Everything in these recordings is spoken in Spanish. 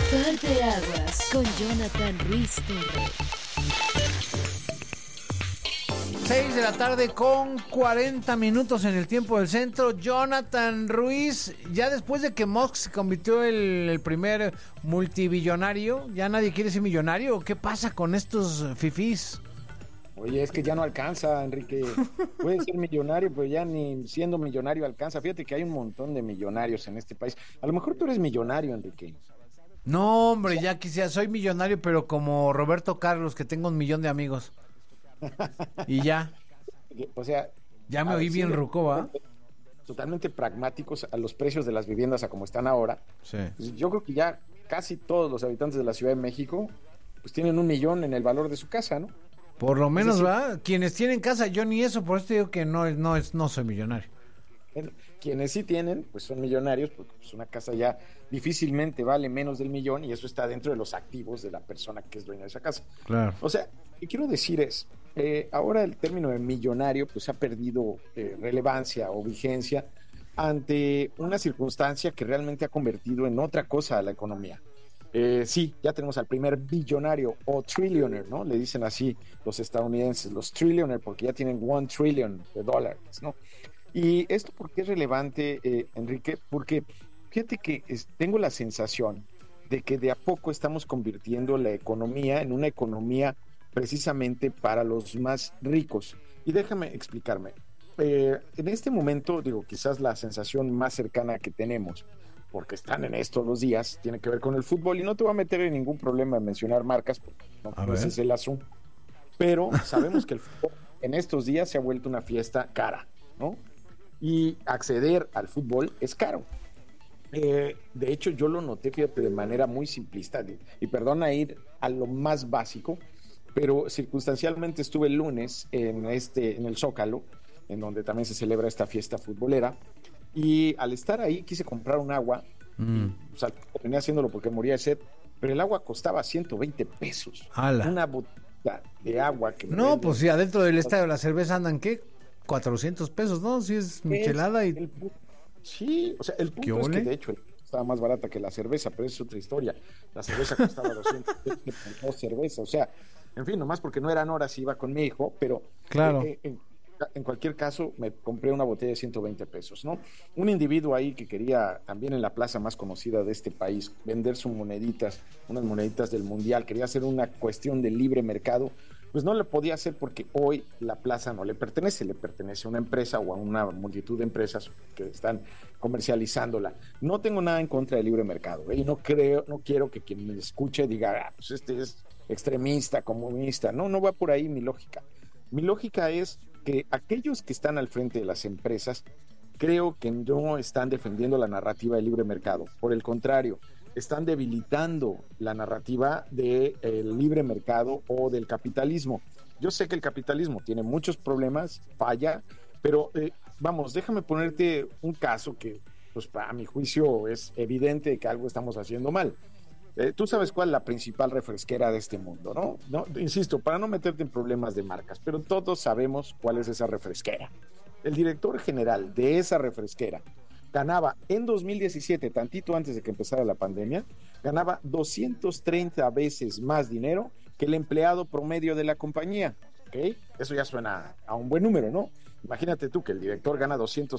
Parteaguas con Jonathan Ruiz Torres. 6 de la tarde con 40 minutos en el tiempo del centro. Jonathan Ruiz, ya después de que Musk se convirtió en el primer multibillonario, ¿ya nadie quiere ser millonario? ¿Qué pasa con estos fifís? Oye, es que ya no alcanza, Enrique. Puede ser millonario, pero ya ni siendo millonario alcanza. Fíjate que hay un montón de millonarios en este país. A lo mejor tú eres millonario, Enrique. No, hombre, ya quisiera, soy millonario, pero como Roberto Carlos, que tengo 1,000,000 de amigos. Y ya. O sea, Ya me oí bien ruco, ¿va? Totalmente pragmáticos a los precios de las viviendas a como están ahora. Sí. Pues yo creo que ya casi todos los habitantes de la Ciudad de México pues tienen 1,000,000 en el valor de su casa, ¿no? Por lo menos, decir, ¿va? Quienes tienen casa, yo ni eso, por eso te digo que no soy millonario. Quienes sí tienen, pues son millonarios, porque pues una casa ya difícilmente vale menos del 1,000,000 y eso está dentro de los activos de la persona que es dueña de esa casa. Claro. O sea, lo que quiero decir es, ahora el término de millonario pues ha perdido relevancia o vigencia ante una circunstancia que realmente ha convertido en otra cosa a la economía. Sí, ya tenemos al primer billonario o trillionaire, ¿no? Le dicen así los estadounidenses, los trillionaire, porque ya tienen $1 trillion, ¿no? Y esto, ¿por qué es relevante, Enrique? Porque fíjate que tengo la sensación de que de a poco estamos convirtiendo la economía en una economía precisamente para los más ricos. Y déjame explicarme. En este momento, digo, quizás la sensación más cercana que tenemos, porque están en esto los días, tiene que ver con el fútbol, y no te voy a meter en ningún problema en mencionar marcas, porque no ese es el asunto. Pero sabemos que el fútbol en estos días se ha vuelto una fiesta cara, ¿no? Y acceder al fútbol es caro. De hecho, yo lo noté, fíjate, de manera muy simplista, y perdona ir a lo más básico, pero circunstancialmente estuve el lunes en el Zócalo, en donde también se celebra esta fiesta futbolera, y al estar ahí quise comprar un agua, o sea, terminé haciéndolo porque moría de sed, pero el agua costaba 120 pesos. ¡Hala! Una botella de agua que No, pues sí, adentro del estadio de la cerveza andan, ¿qué? 400 pesos, ¿no? Si es michelada y... Sí, o sea, el punto es que de hecho estaba más barata que la cerveza, pero es otra historia. La cerveza costaba 200 pesos por 2 cervezas, o sea, en fin, nomás porque no eran horas iba con mi hijo, pero claro. En cualquier caso me compré una botella de 120 pesos, ¿no? Un individuo ahí que quería, también en la plaza más conocida de este país, vender sus moneditas, unas moneditas del Mundial, quería hacer una cuestión de libre mercado, pues no le podía hacer porque hoy la plaza no le pertenece a una empresa o a una multitud de empresas que están comercializándola. No tengo nada en contra del libre mercado, y no quiero que quien me escuche diga, pues este es extremista, comunista. No va por ahí mi lógica. Mi lógica es que aquellos que están al frente de las empresas creo que no están defendiendo la narrativa del libre mercado. Por el contrario, están debilitando la narrativa del libre mercado o del capitalismo. Yo sé que el capitalismo tiene muchos problemas, falla, pero vamos, déjame ponerte un caso que, pues, para mi juicio es evidente que algo estamos haciendo mal. Tú sabes cuál es la principal refresquera de este mundo, ¿no? Insisto, para no meterte en problemas de marcas, pero todos sabemos cuál es esa refresquera. El director general de esa refresquera ganaba en 2017, tantito antes de que empezara la pandemia, ganaba 230 veces más dinero que el empleado promedio de la compañía, ¿ok? Eso ya suena a un buen número, ¿no? Imagínate tú que el director gana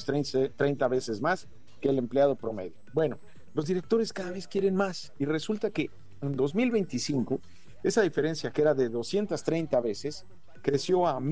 230 veces más que el empleado promedio. Bueno, los directores cada vez quieren más y resulta que en 2025 esa diferencia que era de 230 veces creció a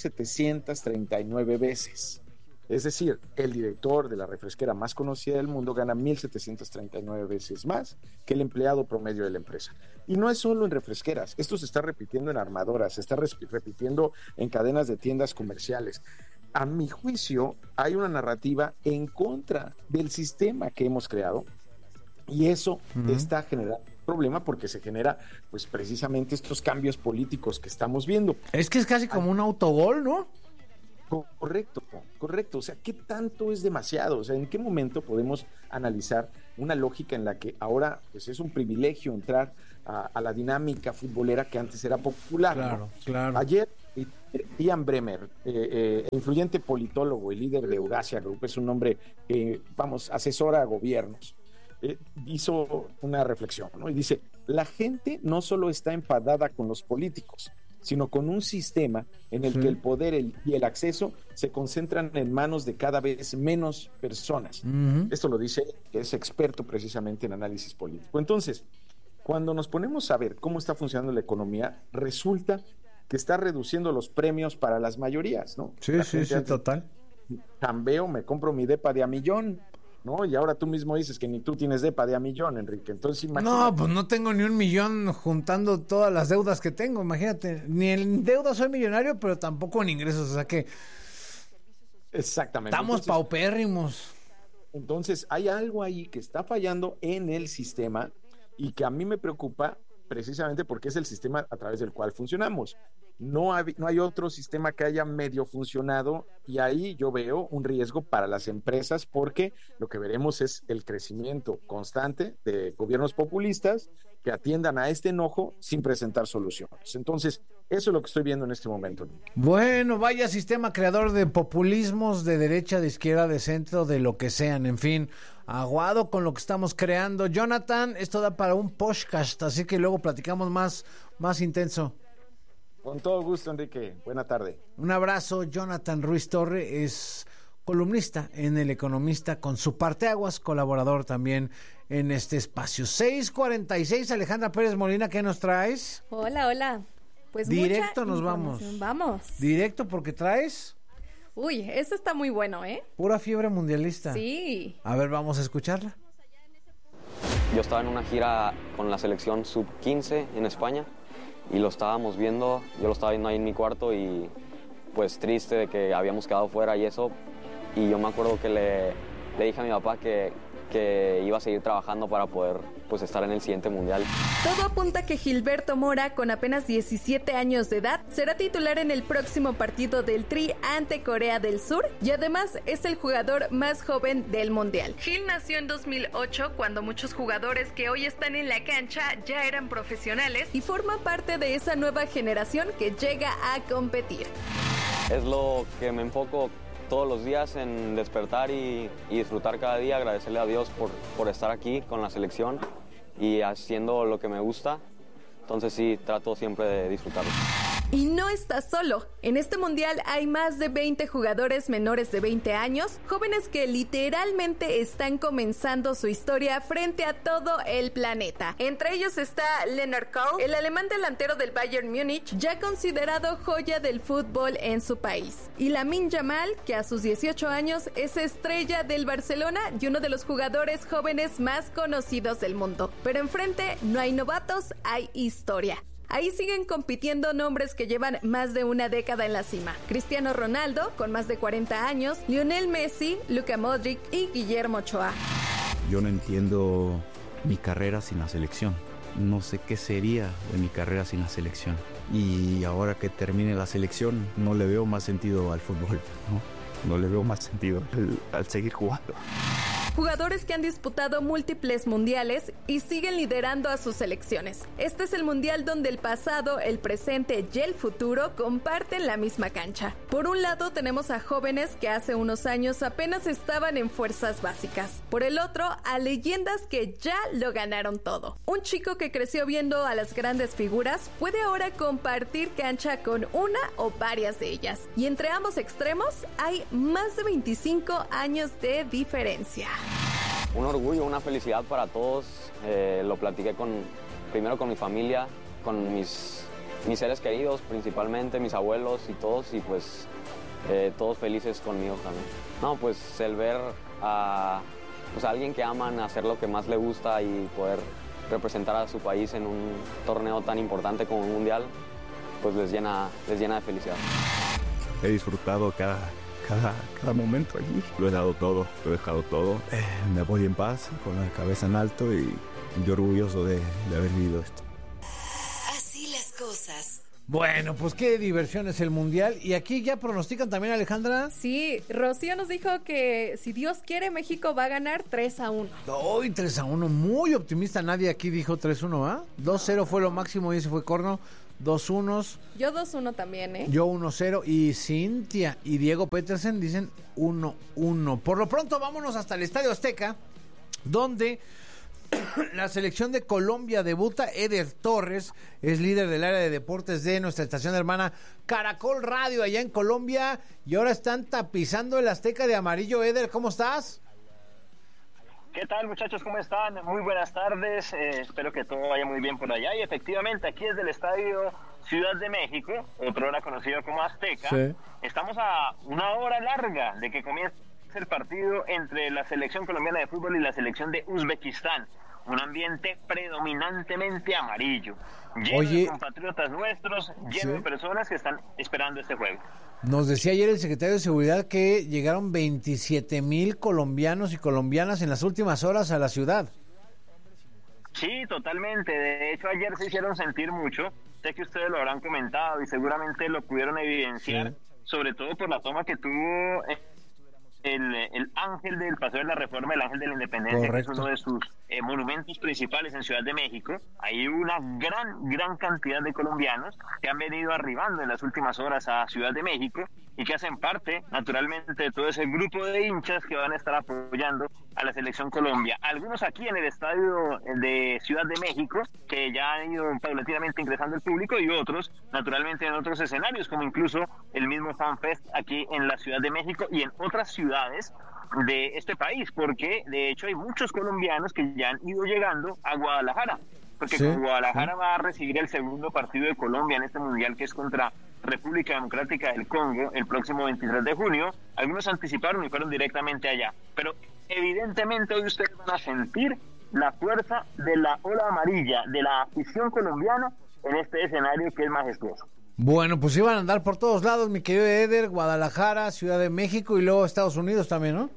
1,739 veces. Es decir, el director de la refresquera más conocida del mundo gana 1,739 veces más que el empleado promedio de la empresa. Y no es solo en refresqueras, esto se está repitiendo en armadoras, se está repitiendo en cadenas de tiendas comerciales. A mi juicio, hay una narrativa en contra del sistema que hemos creado y eso está generando problema porque se genera pues precisamente estos cambios políticos que estamos viendo. Es que es casi como un autogol, ¿no? Correcto. O sea, ¿qué tanto es demasiado? O sea, ¿en qué momento podemos analizar una lógica en la que ahora pues es un privilegio entrar a la dinámica futbolera que antes era popular? Claro, ¿no? claro. Ayer Ian Bremmer, influyente politólogo y líder de Eurasia Group, es un hombre que, asesora a gobiernos. hizo una reflexión, ¿no? Y dice, la gente no solo está enfadada con los políticos, sino con un sistema en el que el poder y el acceso se concentran en manos de cada vez menos personas. Esto lo dice, que es experto precisamente en análisis político. Entonces, cuando nos ponemos a ver cómo está funcionando la economía, resulta que está reduciendo los premios para las mayorías, ¿no? Sí, total. Cambio, me compro mi depa de $1,000,000, ¿no? Y ahora tú mismo dices que ni tú tienes depa de $1,000,000, Enrique. Entonces, imagínate. No, pues no tengo ni $1,000,000 juntando todas las deudas que tengo, imagínate. Ni en deuda soy millonario, pero tampoco en ingresos, o sea que... Exactamente. Estamos paupérrimos. Entonces, hay algo ahí que está fallando en el sistema y que a mí me preocupa precisamente porque es el sistema a través del cual funcionamos. No hay otro sistema que haya medio funcionado y ahí yo veo un riesgo para las empresas porque lo que veremos es el crecimiento constante de gobiernos populistas que atiendan a este enojo sin presentar soluciones. Entonces, eso es lo que estoy viendo en este momento. Bueno, vaya sistema creador de populismos de derecha, de izquierda, de centro, de lo que sean, en fin, aguado con lo que estamos creando. Jonathan, esto da para un podcast, así que luego platicamos más intenso. Con todo gusto, Enrique. Buena tarde. Un abrazo. Jonathan Ruiz Torre es columnista en El Economista con su parteaguas, colaborador también en este espacio. 6:46, Alejandra Pérez Molina, ¿qué nos traes? Hola. Pues directo mucha nos vamos. Vamos. Directo porque traes... Uy, esto está muy bueno, ¿eh? Pura fiebre mundialista. Sí. A ver, vamos a escucharla. Yo estaba en una gira con la selección sub-15 en España y lo estábamos viendo, yo lo estaba viendo ahí en mi cuarto y pues triste de que habíamos quedado fuera y eso. Y yo me acuerdo que le dije a mi papá que iba a seguir trabajando para poder pues estar en el siguiente mundial. Todo apunta a que Gilberto Mora, con apenas 17 años de edad, será titular en el próximo partido del Tri ante Corea del Sur y además es el jugador más joven del mundial. Gil nació en 2008 cuando muchos jugadores que hoy están en la cancha ya eran profesionales y forma parte de esa nueva generación que llega a competir. Es lo que me enfoco todos los días en despertar y disfrutar cada día, agradecerle a Dios por estar aquí con la selección y haciendo lo que me gusta. Entonces sí, trato siempre de disfrutarlo. Y no estás solo. En este mundial hay más de 20 jugadores menores de 20 años, jóvenes que literalmente están comenzando su historia frente a todo el planeta. Entre ellos está Lennart Kohl, el alemán delantero del Bayern Múnich, ya considerado joya del fútbol en su país. Y Lamine Yamal, que a sus 18 años es estrella del Barcelona y uno de los jugadores jóvenes más conocidos del mundo. Pero enfrente no hay novatos, hay historia. Ahí siguen compitiendo nombres que llevan más de una década en la cima. Cristiano Ronaldo, con más de 40 años, Lionel Messi, Luka Modric y Guillermo Ochoa. Yo no entiendo mi carrera sin la selección. No sé qué sería de mi carrera sin la selección. Y ahora que termine la selección, no le veo más sentido al fútbol, no le veo más sentido al seguir jugando. Jugadores que han disputado múltiples mundiales y siguen liderando a sus selecciones. Este es el mundial donde el pasado, el presente y el futuro comparten la misma cancha. Por un lado tenemos a jóvenes que hace unos años apenas estaban en fuerzas básicas. Por el otro, a leyendas que ya lo ganaron todo. Un chico que creció viendo a las grandes figuras puede ahora compartir cancha con una o varias de ellas. Y entre ambos extremos hay más de 25 años de diferencia. Un orgullo, una felicidad para todos. Lo platiqué primero con mi familia, con mis seres queridos, principalmente mis abuelos y todos, y pues todos felices conmigo también. No, pues el ver a alguien que aman hacer lo que más le gusta y poder representar a su país en un torneo tan importante como un mundial, pues les llena de felicidad. He disfrutado cada momento allí. Lo he dado todo, lo he dejado todo. Me voy en paz, con la cabeza en alto y orgulloso de haber vivido esto. Así las cosas. Bueno, pues qué diversión es el mundial. Y aquí ya pronostican también, Alejandra. Sí, Rocío nos dijo que si Dios quiere, México va a ganar 3-1. Hoy 3-1, muy optimista. Nadie aquí dijo 3-1, ¿ah? 2-0 fue lo máximo y ese fue corno. 2-1. Yo 2-1 también, ¿eh? Yo 1-0 y Cintia y Diego Petersen dicen 1-1. Por lo pronto vámonos hasta el Estadio Azteca, donde La selección de Colombia debuta. Eder Torres es líder del área de deportes de nuestra estación hermana Caracol Radio allá en Colombia, y ahora están tapizando el Azteca de amarillo. Eder, ¿cómo estás? ¿Qué tal, muchachos? ¿Cómo están? Muy buenas tardes. Espero que todo vaya muy bien por allá. Y efectivamente, aquí desde el Estadio Ciudad de México, otro hora conocido como Azteca, sí. Estamos a una hora larga de que comience el partido entre la selección colombiana de fútbol y la selección de Uzbekistán. Un ambiente predominantemente amarillo, lleno de compatriotas nuestros, lleno de personas que están esperando este juego. Nos decía ayer el secretario de Seguridad que llegaron 27,000 colombianos y colombianas en las últimas horas a la ciudad. Sí, totalmente. De hecho, ayer se hicieron sentir mucho. Sé que ustedes lo habrán comentado y seguramente lo pudieron evidenciar, sobre todo por la toma que tuvo el ángel del Paseo de la Reforma, el ángel de la Independencia. Correcto. Que es uno de sus monumentos principales en Ciudad de México. Hay una gran cantidad de colombianos que han venido arribando en las últimas horas a Ciudad de México y que hacen parte, naturalmente, de todo ese grupo de hinchas que van a estar apoyando a la selección Colombia. Algunos aquí en el estadio de Ciudad de México, que ya han ido paulatinamente ingresando el público, y otros, naturalmente, en otros escenarios, como incluso el mismo FanFest aquí en la Ciudad de México y en otras ciudades de este país, porque de hecho hay muchos colombianos que ya han ido llegando a Guadalajara, porque Guadalajara va a recibir el segundo partido de Colombia en este mundial, que es contra República Democrática del Congo el próximo 23 de junio. Algunos anticiparon y fueron directamente allá, pero evidentemente hoy ustedes van a sentir la fuerza de la ola amarilla, de la afición colombiana en este escenario que es majestuoso. Bueno, pues iban a andar por todos lados, mi querido Eder, Guadalajara, Ciudad de México y luego Estados Unidos también, ¿no?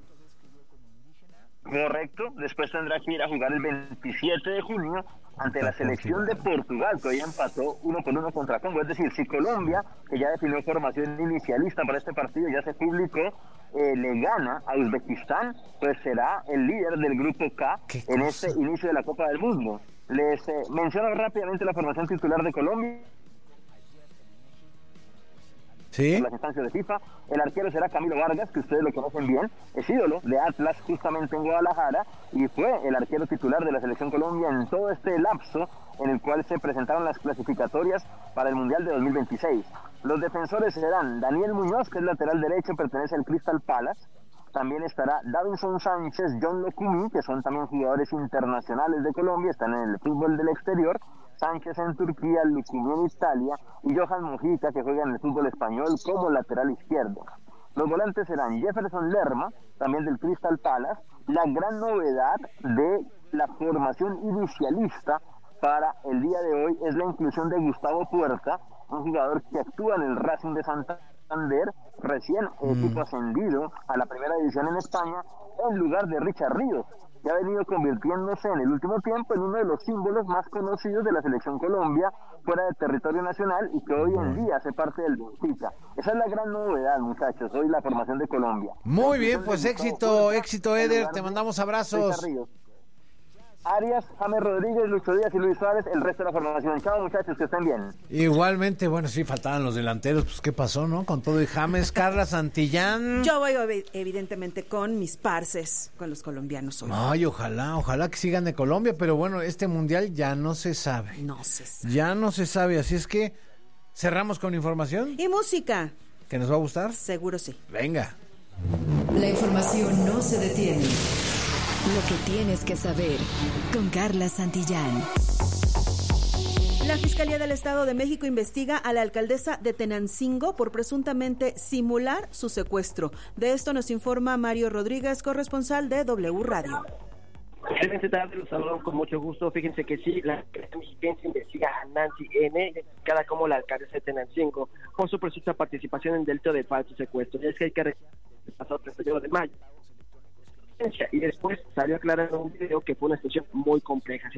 Correcto, después tendrá que ir a jugar el 27 de junio ante la selección de Portugal, que hoy empató 1-1 contra Congo. Es decir, si Colombia, que ya definió formación inicialista para este partido, ya se publicó, le gana a Uzbekistán, pues será el líder del grupo K en este inicio de la Copa del Mundo. Les menciono rápidamente la formación titular de Colombia. ¿Sí? En las instancias de FIFA, el arquero será Camilo Vargas, que ustedes lo conocen bien, es ídolo de Atlas justamente en Guadalajara y fue el arquero titular de la selección Colombia en todo este lapso en el cual se presentaron las clasificatorias para el Mundial de 2026. Los defensores serán Daniel Muñoz, que es lateral derecho, pertenece al Crystal Palace. También estará Davinson Sánchez, John Locumí, que son también jugadores internacionales de Colombia, están en el fútbol del exterior. Sánchez en Turquía, Lukumi en Italia y Johan Mujica, que juega en el fútbol español como lateral izquierdo. Los volantes serán Jefferson Lerma, también del Crystal Palace. La gran novedad de la formación inicialista para el día de hoy es la inclusión de Gustavo Puerta, un jugador que actúa en el Racing de Santander, recién equipo ascendido a la primera división en España, en lugar de Richard Ríos, que ha venido convirtiéndose en el último tiempo en uno de los símbolos más conocidos de la selección Colombia fuera del territorio nacional y que hoy en día hace parte del Benfica. Esa es la gran novedad, muchachos, hoy la formación de Colombia. Muy bien, pues éxito Eder, te mandamos abrazos. Arias, James Rodríguez, Lucho Díaz y Luis Suárez, el resto de la formación. Chao, muchachos, que estén bien. Igualmente, bueno, sí, faltaban los delanteros, pues ¿qué pasó, no? Con todo y James, Carla Santillán. Yo voy evidentemente con mis parces, con los colombianos hoy. Ay, ojalá que sigan de Colombia, pero bueno, este mundial ya no se sabe. Ya no se sabe, así es que cerramos con información. Y música. ¿Que nos va a gustar? Seguro sí. Venga. La información no se detiene. Lo que tienes que saber con Carla Santillán. La Fiscalía del Estado de México investiga a la alcaldesa de Tenancingo por presuntamente simular su secuestro. De esto nos informa Mario Rodríguez, corresponsal de W Radio. Excelente tarde, los saludo con mucho gusto. Fíjense que sí, la mexiquense investiga a Nancy N., identificada como la alcaldesa de Tenancingo, por su presunta participación en delito de falso secuestro. Y es que hay que recordar el pasado 31 de mayo. Y después salió aclarando en un video que fue una situación muy compleja.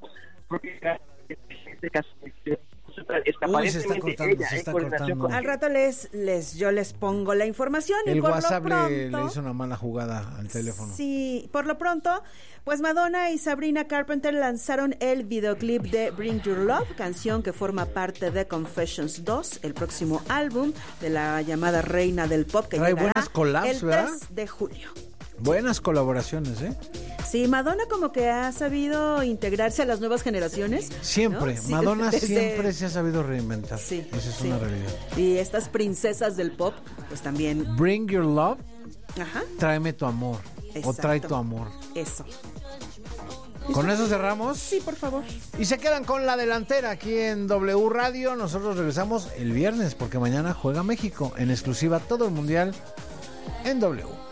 Este caso se está cortando. Al rato yo les pongo la información. El y por WhatsApp lo pronto, le hizo una mala jugada al teléfono. Sí, por lo pronto, pues Madonna y Sabrina Carpenter lanzaron el videoclip de Bring Your Love, canción que forma parte de Confessions 2, el próximo álbum de la llamada reina del pop que trae llegará buenas collabs, el 3 ¿verdad? de julio. Buenas colaboraciones, ¿eh? Sí, Madonna como que ha sabido integrarse a las nuevas generaciones. Siempre, ¿no? Sí, Madonna siempre se ha sabido reinventar. Sí, esa es sí. una realidad. Y estas princesas del pop, pues también. Bring Your Love, Ajá. Tráeme tu amor. Exacto. O Trae tu amor. Eso. ¿Con eso cerramos? Sí, por favor. Y se quedan con la delantera aquí en W Radio. Nosotros regresamos el viernes porque mañana juega México. En exclusiva todo el mundial en W.